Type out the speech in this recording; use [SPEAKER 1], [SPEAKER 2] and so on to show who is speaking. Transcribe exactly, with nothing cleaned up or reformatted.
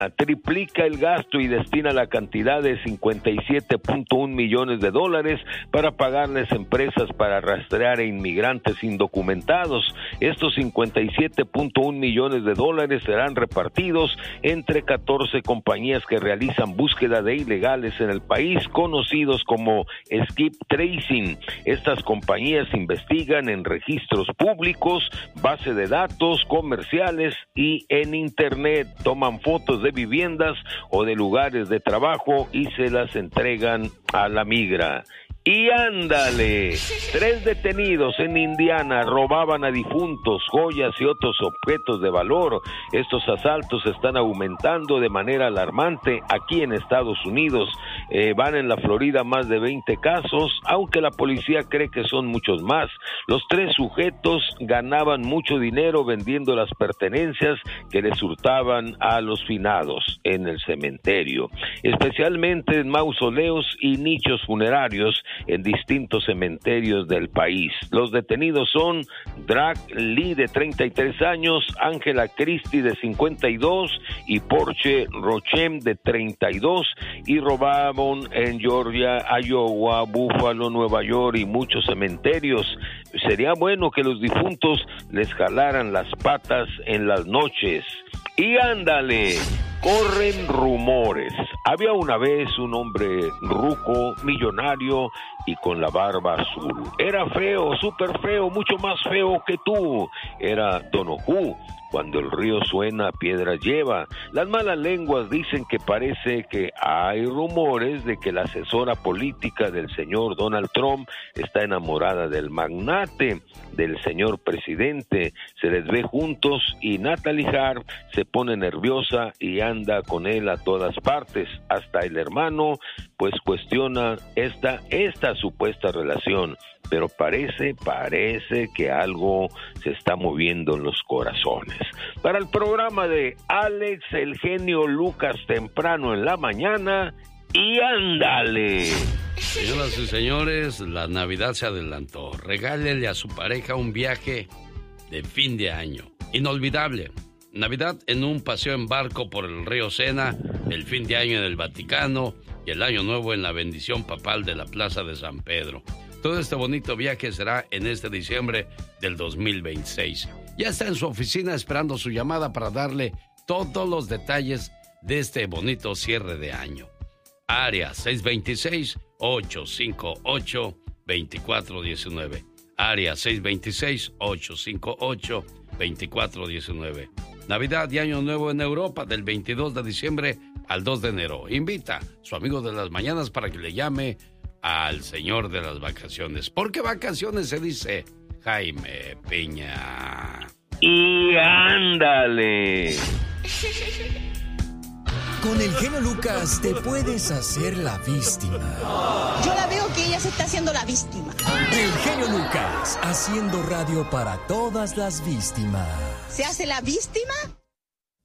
[SPEAKER 1] triplica el gasto y destina la cantidad de cincuenta y siete punto uno millones de dólares para pagarles empresas para rastrear a inmigrantes indocumentados. Estos cincuenta y siete punto uno millones de dólares serán repartidos entre catorce compañías que realizan búsqueda de ilegales en el país, conocidos como Skip Tracing. Estas compañías investigan en registros públicos, base de datos, comerciales y en internet. Toman fotos de viviendas o de lugares de trabajo y se las entregan a la migra. Y ándale, tres detenidos en Indiana robaban a difuntos, joyas y otros objetos de valor. Estos asaltos están aumentando de manera alarmante aquí en Estados Unidos. Eh, van en la Florida más de veinte casos, aunque la policía cree que son muchos más. Los tres sujetos ganaban mucho dinero vendiendo las pertenencias que les hurtaban a los finados en el cementerio, especialmente en mausoleos y nichos funerarios en distintos cementerios del país. Los detenidos son Drake Lee, de treinta y tres años, Angela Christie, de cincuenta y dos, y Porche Rochem, de treinta y dos, y robaron en Georgia, Iowa, Buffalo, Nueva York y muchos cementerios. Sería bueno que los difuntos les jalaran las patas en las noches. Y ándale, corren rumores. Había una vez un hombre ruco, millonario y con la barba azul. Era feo, súper feo, mucho más feo que tú. Era Donojú. Cuando el río suena, piedras lleva. Las malas lenguas dicen que parece que hay rumores de que la asesora política del señor Donald Trump está enamorada del magnate, del señor presidente. Se les ve juntos y Natalie Hart se pone nerviosa y anda con él a todas partes. Hasta el hermano pues cuestiona esta, esta supuesta relación. Pero parece, parece que algo se está moviendo en los corazones. Para el programa de Alex, el genio Lucas, temprano en la mañana, y ándale.
[SPEAKER 2] Señoras y señores, la Navidad se adelantó. Regálele a su pareja un viaje de fin de año inolvidable. Navidad en un paseo en barco por el río Sena, el fin de año en el Vaticano y el año nuevo en la bendición papal de la Plaza de San Pedro. Todo este bonito viaje será en este diciembre del dos mil veintiséis. Ya está en su oficina esperando su llamada para darle todos los detalles de este bonito cierre de año. Área seis dos seis, ocho cinco ocho, dos cuatro uno nueve. Área seis dos seis, ocho cinco ocho, dos cuatro uno nueve. Navidad y Año Nuevo en Europa del veintidós de diciembre al dos de enero. Invita a su amigo de las mañanas para que le llame al señor de las vacaciones. Porque vacaciones se dice Jaime Piña.
[SPEAKER 1] Y ándale.
[SPEAKER 3] Con el genio Lucas te puedes hacer la víctima.
[SPEAKER 4] Yo la veo que ella se está haciendo la víctima.
[SPEAKER 3] El genio Lucas, haciendo radio para todas las víctimas.
[SPEAKER 4] ¿Se hace la víctima